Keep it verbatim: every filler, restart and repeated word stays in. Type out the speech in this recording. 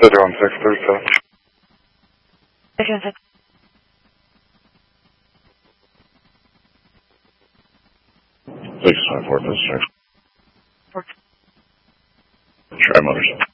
City one six three seven. City one six. six five four, this is Four. Try Motors.